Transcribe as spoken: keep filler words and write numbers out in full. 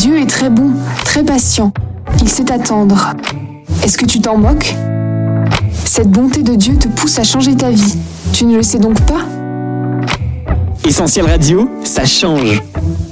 Dieu est très bon, très patient. Il sait attendre. Est-ce que tu t'en moques ? Cette bonté de Dieu te pousse à changer ta vie. Tu ne le sais donc pas ? Essentiel Radio, ça change.